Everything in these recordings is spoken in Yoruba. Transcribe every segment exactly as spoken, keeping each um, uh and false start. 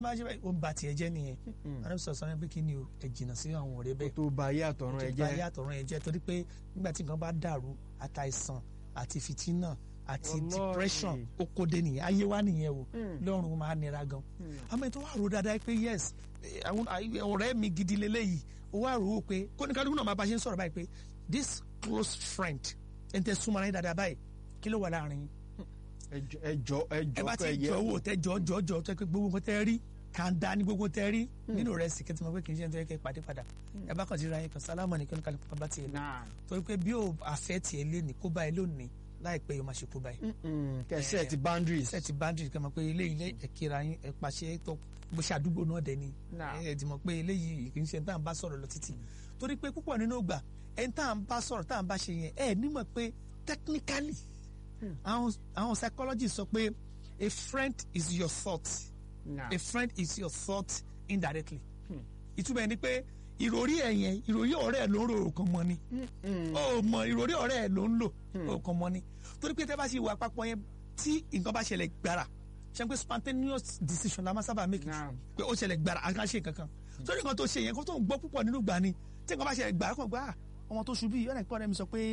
bá ṣe báyìí ó ń ba tiẹ̀ jẹ́ nìyẹn àwọn sọ̀rọ̀ sọ̀rọ̀ pé kí ni o ẹ jìnnà sí àwọn ọ̀rẹ́ bẹ́ẹ̀ tó ba ayé àtọ̀run ẹ jẹ́ tó ba ayé àtọ̀run ẹ jẹ́ torí pé nígbà tí nǹkan bá dàrú àtàìsàn àti fìtínà àti depression ó kó dé nìyẹn ayé wa nìyẹn o lọ́run máa nira gan àmọ́ ètò wà rò dáadáa pé yes ọ̀rẹ́ mi gidi lélẹ́yìí ó wà rò ó pé kóníkálukú náà máa bá ṣe ń sọ̀rọ̀ báyìí pé this close friend ẹ̀ ń tẹ́ súnmọ́ ara yín dáadáa báyìí kí ló wà láàrin yín ẹjọ ẹjọ ẹ bá ti jọ owó tẹ jọ jọ jọ tẹ pé gbogbo nǹkan tẹ rí kàńdá ní gbogbo tẹ rí nínú rẹ sì kẹtìmọ pé kì í ṣe nítorí kẹ pàdé padà ẹ bá kàn sí ra yín kan sálámà ní kíni kálukú bá tiẹ̀ lọ torí pé bí o àfẹ́ tiẹ̀ lé ní kó bá ẹ lónìí láìpẹ́ yóò máa ṣe kó bá ẹ. kẹ set boundaries set boundaries kẹ mọ̀ pé eléyìí ilé ẹ kíra yín ẹ pàṣẹ tó bó ṣe àdúgbò náà dẹ ni ẹ ti mọ̀ pé eléyìí kì í ṣe tá à ń bá sọ̀rọ̀ lọ títì torí pé púpọ̀ nínú ìgbà ẹ tá à ń bá sọ̀rọ̀ tá à ń bá ṣe yẹn ẹ nímọ̀ pé technically àwọn àwọn psychologists sọ pé a friend is your thought nah. a friend is your thought indirectly ìtumọ̀ ẹ̀ ni pé ìròrí ẹ̀ yẹn ìròrí ọ̀rẹ́ ẹ̀ ló ń ro òkan mọ́ ni ó mọ ìròrí ọ̀rẹ́ ẹ̀ ló ń lò òkan mọ́ ni torí pé tẹ́ bá ṣe wà papọ̀ yẹn tí nǹkan bá ṣẹlẹ̀ gbàrà ṣe pé spontaneous decision la máa sábà make nah. pé ó ṣẹlẹ̀ gbàrà àká ṣe kankan torí nǹkan tó ṣe yẹn kó tó ń gbọ́ púpọ̀ nínú gbà ni tí nǹkan bá ṣẹlẹ̀ gbàrà kàn gbà ọmọ tó ṣubú yìí ọ̀nà ìpọ́nrẹ́ mi sọ pé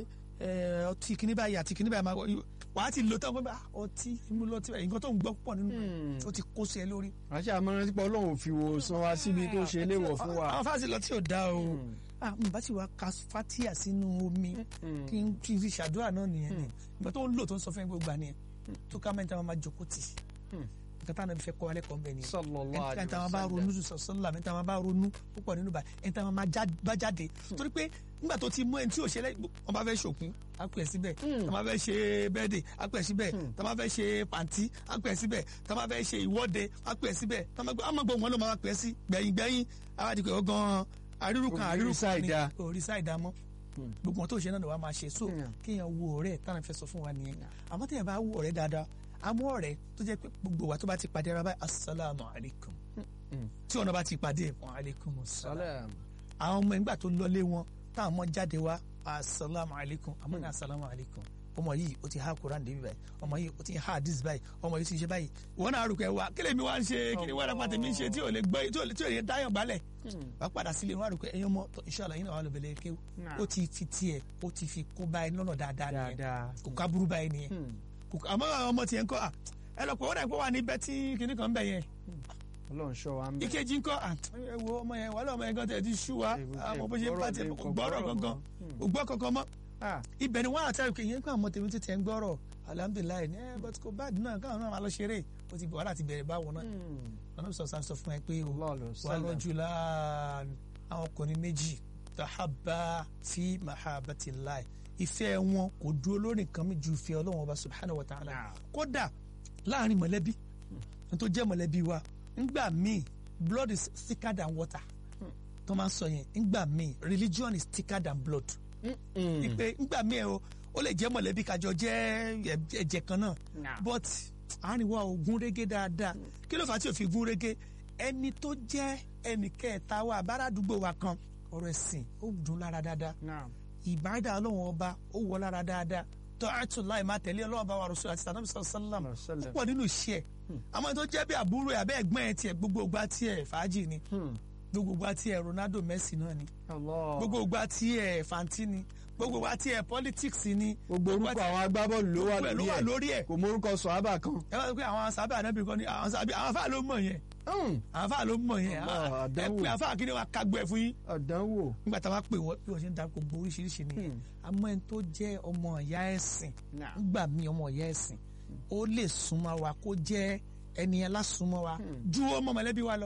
ọtí kìíní báyìí àti kìíní báyìí máa wà á ti lò tán pé ọtí imú lọ tí nǹkan tó ń gbọ́ pọ̀ nínú ó ti kó sí ẹ lórí. àṣà àmọ́ràn tí Ọlọ́run fi wo san wa síbi tó ṣe léwọ̀ fún wa. àwọn fásitì lọ tí ò dá o bá ti wá ka fatia sínú omi kí n fi ṣàdúrà náà nìyẹn ni ìgbà tó ń lò tó ń sọ fún gbogbo àníyàn tó ká mẹ́ta máa jókòó tì nǹkan táwọn ẹbí fẹ́ kọ́ alẹ́ kọ́ ń bẹ̀ ni ẹni tí wọ́n bá ronú sọ̀sọ́lá ẹni tí wọ́n bá ronú púpọ̀ nínú bá ẹni tí wọ́n bá jáde torí pé nígbà tó ti mú ẹni tí ò ṣe lẹ́yìn wọ́n bá fẹ́ ṣòkun á pè é síbẹ̀ tó bá fẹ́ ṣe bẹ́ẹ̀dẹ̀ á pè é síbẹ̀ tó bá fẹ́ ṣe pàǹtí á pè é síbẹ̀ tó bá fẹ́ ṣe ìwọ́de á pè é síbẹ̀ tó bá gbọ́ wọn ló máa pè é sí gbẹ̀yìn gbẹ̀yìn àwádìí ọgán àrírùkàn àrírùkàn ní òrìṣà ìdámọ́ gbogbo wọn tó ṣe náà ló wá máa ṣe so kéèyàn wo ọ̀rẹ́ táwọn fẹ́ sọ fún wa nìyẹn àmọ́ téèyàn bá wo ọ̀rẹ́ dáadáa àmọ́ ọ̀rẹ́ tó jẹ́ pé gbogbo wa tó bá ti pàdé ara báyìí asalaamu alaykum tí ọ̀nà bá ti pàdé wa alaykum salaam àwọn ọmọ ìgbà tó lọlé wọn táwọn ọmọ jáde wá asalaamu alaykum àmọ́ ní asalaamu alaykum ọmọ yìí ó ti há Quran débi báyìí ọmọ yìí ó ti há hadith báyìí ọmọ yìí ti ṣe báyìí wọn náà rúkọ ẹ wá kí lèmi wá ń ṣe kí ni wọn àpàtẹ mi ń ṣe tí ò lè gbọ́ tí ò lè tí ò lè dáyàn balẹ̀ wà á padà sílé wọn àrùkọ ẹyìn ọmọ inshallah yìí náà wà lóbele kéwù ó ti fi tiẹ̀ ó ti fi kó báyìí lọ́nà dáadáa nìyẹn kò ká burú báyìí nìyẹn àmọ́ àwọn ọmọ tiẹ̀ ń kọ́ ẹ lọ pé ó dà pé wà ní bẹ́tí kìnnì kan bẹ̀ yẹn. Ọlọ́run ṣọ́ wa ń bẹ. ìkejì ń kọ́ ẹ wo ọmọ yẹn wàhálà ọmọ yẹn gan tẹ̀ ti ṣú wa àmọ́ bó ṣe ń pàtẹ gbọ́rọ̀ gangan ògbọ́ kankan mọ́. ibẹ̀ ni wọ́n àti àrùkè yẹn kó àwọn tèmi tètè ń gbọ́rọ̀ alhamdulilayi ní ẹ bọ́tí kò báàdì náà káwọn náà máa lọ ṣeré ó ti wàhálà ti bẹ̀rẹ̀ báwọn náà. ọ̀nà sọ sáà sọ fún ẹ pé wà lọ́jú láàánú àwọn ọkùnrin méjì tahabba fi mahabbatillah ìfẹ́ wọn kò dúró lórí nǹkan mi ju ìfẹ́ Ọlọ́run ọba subhanahu wa ta'ala kódà láàrin mọ̀lẹ́bí tó jẹ́ mọ̀lẹ́bí wa ńgbà míì blood is thicker than water tó máa ń sọ yẹn ńgbà míì religion is thicker than blood ìpè ńgbà míì o ó lè jẹ́ mọ̀lẹ́bí kájọ jẹ́ ẹ̀jẹ̀ kan náà but àárín wa ò gún régé dáadáa kí ló fà á tí ò fi gún régé ẹni tó jẹ́ ẹnì kẹta wa àbáràdúgbò wa kan ọ̀rọ̀ ẹ̀sìn ó dùn lára dáadáa ìbádà Ọlọ́run ọba ó wọ lára dáadáa tọ́ọ̀tù láì máa tẹ̀lé Ọlọ́run bá wa Rasul àti sàlámù sàlám púpọ̀ nínú iṣẹ́ ẹ̀ àmọ́ tó jẹ́ bí àbúrò ẹ̀ abẹ́ ẹ̀gbọ́n ẹ̀ tiẹ̀ gbogbo ìgbà tiẹ̀ fàájì ni gbogbo ìgbà tiẹ̀ Ronaldo Messi náà ni gbogbo ìgbà tiẹ̀ Fanti ni gbogbo ìgbà tiẹ̀ politics ni. gbogbo orúkọ àwọn agbábọ́ọ̀lù ló wà lórí ẹ̀ kò mọ orúkọ sọ̀hábà kan. ẹ wá pé àwọn sàhábà ànábì kan ni àwọn afáà ló mọ̀ yẹn àwọn afáà ló mọ̀ yẹn ẹ pé afáà kí ni wàá kágbọ́ ẹ fún yín. àdánwò. nígbà táwa pè wọ́n bí wọ́n ṣe ń darapọ̀ gbogbo oríṣiríṣi nìyẹn àmọ́ ẹni tó jẹ́ ọmọ ìyá ẹ̀sìn nígbà míì ọmọ ìyá ẹ̀sìn ó lè súnmọ́ wa kó jẹ́ ẹni yẹn lásùnmọ́ wa ju ọmọ mọ̀lẹ́bí wa lọ.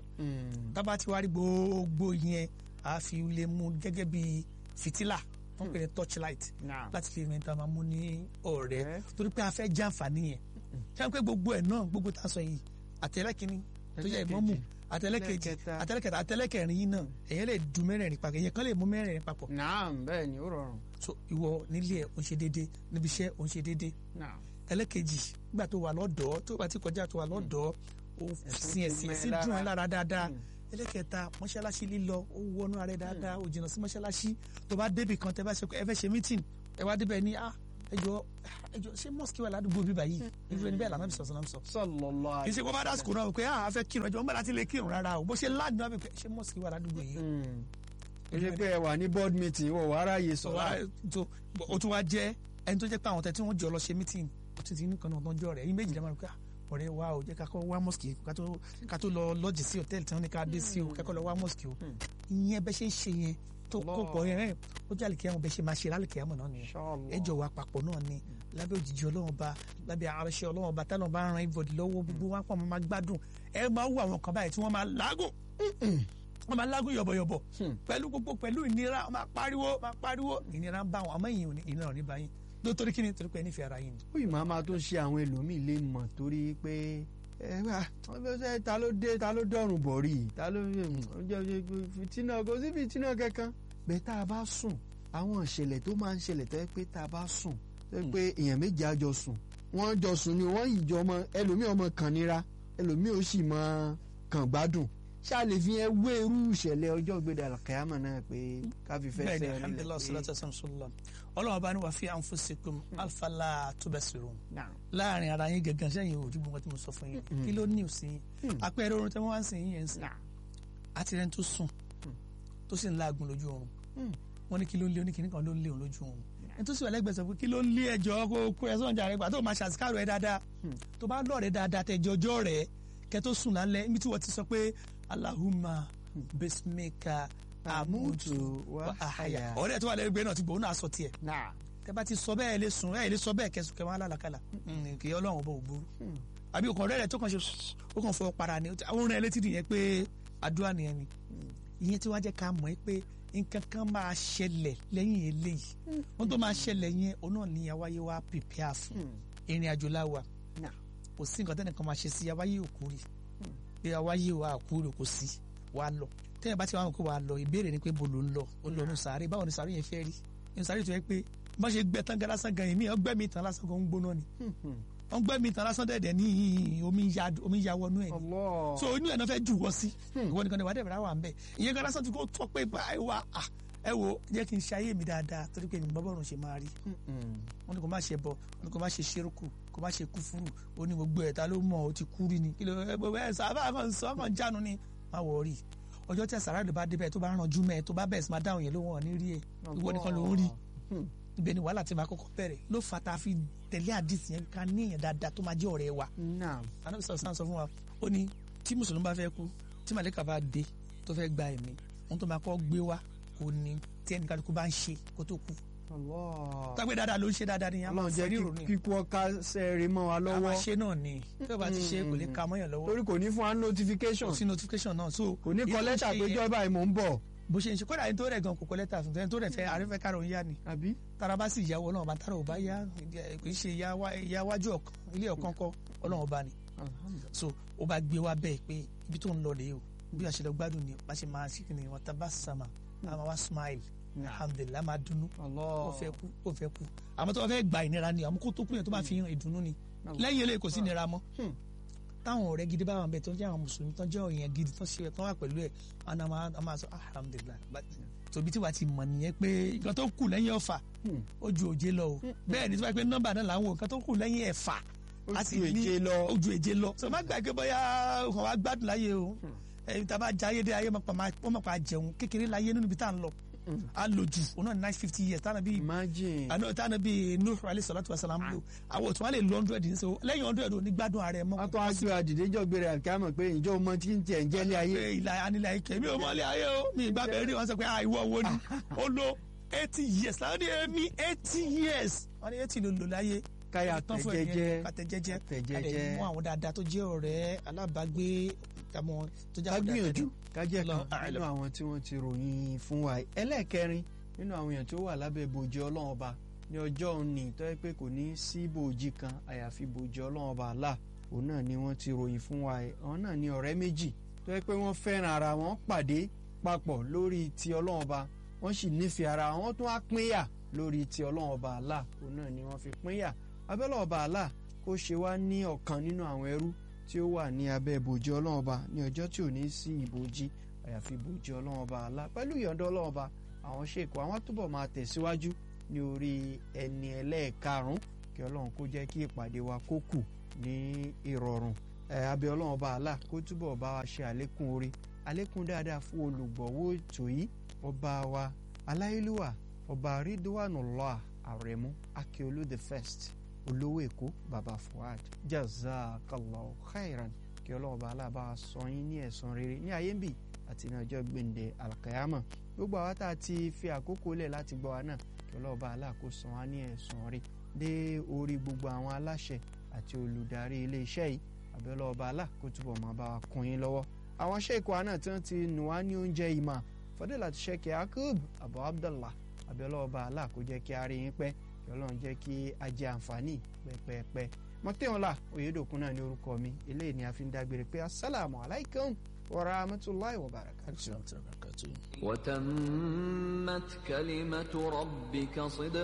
tábà tí wàá rí gbogbo yẹn a fi lè mú gẹ́gẹ́ bí fìtílà wọ́n pè ní torchlight láti fi rìn tá a máa mú ní ọ̀rẹ́ torí pé a fẹ́ jàǹfààní yẹn ṣé wọ́n pé gbogbo ẹ̀ náà gbogbo tá a sọ yìí àtẹlẹ́kìnní tó jẹ́ ìmọ̀mù àtẹlẹ́kejì àtẹlẹ́kẹta àtẹlẹ́kẹrin yìí náà èyàn lè du mẹ́rẹ̀ẹ̀rin papọ̀ èyàn kan lè mú mẹ́rẹ̀ẹ̀rin papọ̀. naam bẹ́ẹ̀ ni ó rọrùn. so ìwọ nílé ẹ̀ ò ń ṣe déédéé níbi iṣẹ́ ò ń ṣe déédéé. ẹlẹ́kejì nígbà tó wà lọ́dọ̀ọ́ tó bá ti kọjá tó wà lọ́dọ̀ọ́ ó sin ẹ̀sìn sí dùn ẹ́ lára dáadáa. ẹlẹ́kẹta mọ́ṣáláṣí lílọ ó wọnú ara ẹ̀ dáadáa ó jìnnà sí mọ́ṣáláṣí tó bá débì kan tẹ́ bá ṣe ẹ fẹ́ ṣe mítìn ẹ wá débẹ̀ ní ah ẹjọ́ ẹjọ́ ṣé mosque wà ládùúgbò bíbá yìí irú ẹni bẹ́ẹ̀ lànà bí sọ̀sọ̀ náà sọ. sallallahu kì í ṣe kó bá dá sùkúrú náà pé a fẹ́ kírun ẹjọ́ ń bá láti lè kírun rárá o bó ṣe láàdùn náà pé ṣé mosque wà ládùúgbò yìí. ẹ ṣe pé ẹ wà ní board meeting wọ wàá ráàyè sọ̀rọ̀. o tún wá jẹ́ ẹni tó jẹ́ pé àwọn tẹ̀ tí wọ́n jọ lọ ṣe meeting ó ti ti ní kan náà lọ́jọ́ rẹ̀ yín méjì lẹ́mọ̀ rẹ̀ ọ̀rẹ́ wa ò jẹ́ ká kọ́ wá mosque ká tó lọ lọ́ọ̀jì sí hòtẹ́ẹ̀lì tí wọ́n ní ká dé sí o ká kọ́ lọ wá mosque o ìyẹn bẹ́ ṣe ń ṣe yẹn tó kópọ̀ yẹn ó jẹ́ àlìkẹ́ àwọn bẹ́ ṣe máa ṣe lálìkẹ́ àmọ̀ náà nìyẹn ẹjọ́ wa papọ̀ náà ni lábẹ́ òjìji ọlọ́run ọba lábẹ́ aránṣẹ́ ọlọ́run ọba tánà bá ran ibodè lọ́wọ́ gbogbo wọn pọ̀ máa gbádùn ẹ máa wú àwọn kan báyìí tí wọ́n máa lágùn wọ́n máa lágùn yọ̀bọ̀yọ̀bọ̀ pẹ̀lú gbogbo pẹ̀lú ìnira máa pariwo máa pariwo ìnira ń bá wọn àmọ́ ìyìn ìnira ò ní bá yín nítorí kí ni torí pé ẹ nífẹ̀ẹ́ ara yín. ó yìí máa máa tó ṣe àwọn ẹlòmíì lè mọ̀ torí pé ẹ wá ta ló dé ta ló dọ̀rùn bọ̀ rí ta ló fìtínà kò sí fìtínà kankan. bẹ́ẹ̀ tá a bá sùn àwọn ìṣẹ̀lẹ̀ tó máa ń ṣẹlẹ̀ tó yẹ pé tá a bá sùn tó yẹ pé èèyàn méjì á jọ sùn wọ́n jọ sùn ni wọ́n yìí jọ ọmọ ẹlòmíì ọmọ kàn nira ẹlòmíì ó sì máa kàn gbádùn ṣáà lè fi ẹ wé irú ìṣẹ̀lẹ̀ ọjọ́ gbẹdẹ àkàyàmọ̀ náà pé káfí fẹ́ fẹ́ rí rẹ̀ alhamdulilayi salatu wasalam sallam ọlọ́wọ́n bá ní wà fi anfusikum alfala tubasirun láàrin ara yín gẹ́gẹ́ sẹ́yìn ojú gbogbo tí mo sọ fún yín kí ló ní òsín yín apẹ̀rẹ̀ oorun tí wọ́n wá ń sìn yín yẹn ń sìn àti rẹ̀ tó sùn tó sì ń láàgùn lójú oorun wọ́n ní kí ló ń lé oníkìní kan ló ń lé òun lójú oorun ẹni tó sì wà lẹ́gbẹ̀ẹ́ sọ pé kí ló ń lé ẹjọ́ kó kó ẹ sọ̀njà rẹ gbà tó máa ṣàṣìkárò ẹ dáadáa tó bá lọ́ọ̀rẹ́ dáadáa tẹ̀jọ́jọ́ rẹ̀ kẹ́ tó sùn lálẹ́ níbi tí wọ́n ti sọ pé Allahumma bismika amutu wa ahya ọ̀rẹ́ tó wà lẹ́gbẹ̀ẹ́ náà ti gbòó náà sọ tiẹ̀ tẹ́ bá ti sọ bẹ́ẹ̀ lè sùn ẹ̀ lè sọ bẹ́ẹ̀ kẹsùn kẹwọn alálàkàlà kì í ọlọ́run ọba ògbóró àbí òkàn ọ̀rẹ́ rẹ̀ tó kàn ṣe ó kàn fọ para ni àwọn orin ẹ̀ létí nìyẹn pé àdúrà nìyẹn ni ìyẹn tí wọ́n jẹ́ ká mọ̀ ẹ́ pé nǹkan kan máa ṣẹlẹ̀ lẹ́yìn eléyìí wọ́n tó máa ṣẹlẹ̀ yẹn òun náà ní àwáyé wa prepare fún ìrìn àjò láwa kò sí nǹkan tẹ́nìkan máa ṣe sí àwáyé òkúri pé àwáyé wa òkúri kò sí wa lọ tẹ́yìn bá ti wà wọn kó wa lọ ìbéèrè ni pé bo ló ń lọ ó lọ nù sàárè báwo ni sàárè yẹn fẹ́ rí nù sàárè tó yẹ pé bá ṣe gbẹ tán gan lásán gan yìí mí ọgbẹ́ mi tán lásán gan ń gbóná ni wọ́n gbẹ́ mi tán lásán dẹ̀dẹ̀ ní omi ya wọnú ẹ̀ ni so inú ẹ̀ náà fẹ́ jù wọ́ sí ìwọ nìkan ni wà á dẹ̀bẹ̀rẹ̀ wà ń bẹ̀ ìyẹn gan lásán ti kó tọ́ pé báyìí wà á ẹ wo jẹ́ kí n ṣe ayé mi dáadáa torí pé mi bọ́ bọ́rùn ṣe máa rí wọ́n ní kò má ṣe bọ wọ́n ní kò má ṣe ṣerúkù kò má ṣe kúfúrú ó ní gbogbo ẹ̀ ta ló mọ̀ ó ti kú rí ni kí ló ẹ sábà kan sọ kan jánu ni má wọ̀ rí ọjọ́ tí àsàrà ló bá débẹ̀ tó bá rànjú mẹ́ tó bá bẹ̀rẹ̀ sí máa dáhùn yẹn ló wọ̀n ní rí ẹ̀ ìwọ nìkan ló ń rí ibẹ̀ ni wàhálà tí máa kọ́kọ́ bẹ̀rẹ̀ ló fa ta fi tẹ̀lé àdìsí yẹn ká ní èèyàn dáadáa tó máa jẹ́ ọ̀rẹ́ wa. Ànábì sọ̀rọ̀ sọ fún wa ó ní tí mùsùlùmí bá fẹ́ kú tí màlẹ́kà bá dé tó fẹ́ gba ẹ̀mí ohun tó máa kọ́ gbé wa kò ní tí ẹnì kálukú bá ń ṣe kó tó kú. tágbé dáadáa ló ń ṣe dáadáa ni a máa fẹ́ rírò ní. kíkú ọká sẹ́ẹ̀rì mọ́ wa lọ́wọ́. a máa ṣe náà ni tí o bá ti ṣe kò lè ka mọ́yàn lọ́wọ́. torí kò ní fún wa notification. kò sí notification náà so. kò ní kọ lẹ́tà pé jọ́ báyìí mò ń bọ̀. bó ṣe ń ṣe kódà ẹni tó rẹ̀ gan kò kọ lẹ́tà fún ẹni tó rẹ̀ fẹ́ àrífẹ́ kárọ̀ ń yá ni. àbí. tára bá sì yàwó ọlọ́run bá tára ò bá yá kì í ṣe ìyá wájú ọ̀kan ilé ọ̀kan kọ́ ọlọ́run bá ni. so ó bá gbé wa bẹ́ẹ̀ pé ibi tó ń lọ lè o bí a ṣe lọ gbádùn ni bá ṣe máa ṣe kí ni wọ́n ta bá sàmà a máa wá smile alhamdulilah máa dùnnú ó fẹ́ kú ó fẹ́ kú àmọ́ tó bá fẹ́ gba ìnira ni àmọ́ kó tó kú yẹn tó bá fi hàn ìdùnnú ni lẹ́yìn eléyìí kò sí ìnira mọ́ táwọn ọ̀rẹ́ gidi bá wà bẹ́ẹ̀ tó ń jẹ́ àwọn mùsùlùmí tó ń jẹ́ òyìn gidi tó ń ṣe tó wà pẹ̀lú ẹ̀ wọn a máa sọ alhamdulilah tóbi tí wàá ti mọ̀ nìyẹn pé nǹkan tó kù lẹ́yìn ọ̀fà ó ju òjé lọ o bẹ́ẹ̀ ni tó bá pẹ́ nọ́mbà náà là ń wò nǹkan tó kù lẹ́yìn ẹ̀fà ó ju èje lọ sọ má gbàgbé bóyá òkàn wá gbádùn láyé o ẹ̀yin tá a bá jayé dé ayé wọ́n mọ̀ pa jẹun kékeré láyé nínú ibi tá à ń lọ a lò jù òun náà ní nine fifty years tánà bíi tánà bíi Nuh alayhi salatu wa salam lò àwọn òtún wọn lè lo hundred ní sọ lẹ́yìn hundred ò ní gbádùn ààrẹ mọ́. wọ́n tún á gbé àdìdéjọ́ gbére àkàmọ̀ pé ìjọ ọmọ tí ń tiẹ̀ ń jẹ́ ilé ayé. ìlà anilà ike mi ò mọ ilé ayé o mi ìgbà bẹ̀rẹ̀ rí wọn sọ pé àìwọ̀ wo ni ó lo eighty years láwọn ní èmi eighty years wọ́n ní eighty ló lò láyé. káyà tẹ̀jẹ́jẹ́ tẹ̀jẹ́jẹ́ tẹ̀jẹ́jẹ́ mú àwọn dáadáa tó jẹ́ ọ̀rẹ́ alábàágbé àmọ́ tó jẹ́ àwọn gbìyànjú kájẹ́ kan nínú àwọn tí wọ́n ti ròyìn fún wa ẹlẹ́ẹ̀kẹrin nínú àwọn èèyàn tó wà lábẹ́ bòjì ọlọ́run ọba ní ọjọ́ òní tó yẹ pé kò ní sí bòjì kan àyàfi bòjì ọlọ́run ọba Allah òun náà ni wọ́n ti ròyìn fún wa àwọn náà ni ọ̀rẹ́ méjì tó yẹ pé wọ́n fẹ́ràn ara wọn pàdé papọ̀ lórí ti ọlọ́run ọba wọ́n sì nífẹ̀ẹ́ ara wọn tún á pínyà lórí ti ọlọ́run ọba Allah òun náà ni wọ́n fi pínyà abẹ́lẹ́ ọba Allah kó ṣe wá ní ọ̀kan nínú àwọn ẹrú tí ó wà ní abẹ́ ìbòjì ọlọ́run ọba ní ọjọ́ tí ò ní sí ìbòjì àyàfi ìbòjì ọlọ́run ọba Allah pẹ̀lú ìyọ̀ǹda ọlọ́run ọba àwọn ṣèkò àwọn túbọ̀ máa tẹ̀síwájú ní orí ẹni ẹlẹ́ẹ̀karùn-ún kí ọlọ́run kó jẹ́ kí ìpàdé wa kó kù ní ìrọ̀rùn abẹ́ ọlọ́run ọba Allah kó túbọ̀ bá wa ṣe àlékún orí àlékún dáadáa fún olùgbọ̀wọ́ ètò yìí ọba wa aláìlúwà ọba Ridwanullah Aremu Akiolu the first olówó èkó baba Fuad jazakallahu khairan kí ọlọ́run ọba Allah bá wa sọ yín ní ẹ̀san rere ní ayé ń bì àti ní ọjọ́ gbẹ̀ǹdẹ̀ alkayama gbogbo àwa tá a ti fi àkókò lẹ̀ láti gbọ́ wa náà kí ọlọ́run ọba Allah kó san wá ní ẹ̀san rí dé orí gbogbo àwọn aláṣẹ àti olùdarí iléeṣẹ́ yìí àbẹ̀lọ́ ọba Allah kó túbọ̀ máa bá wa kún yín lọ́wọ́ àwọn sheikh wa náà tí wọ́n ti nù wá ní oúnjẹ ìmọ̀ Fadilatu Sheikh Yakub Abu Abdullah àbẹ̀lọ́ ọba Allah kó jẹ́ kí a rí yín pẹ́ kí ọlọ́run jẹ́ kí a jẹ àǹfààní pẹ́pẹ́pẹ́ mọ́tẹ́wọ̀nlá Oyèdòkun náà ní orúkọ mi eléyìí ni a fi ń dágbére pé assalamu alaikum wa rahmatullahi wa barakatuh. وتمت كلمة ربك صدقا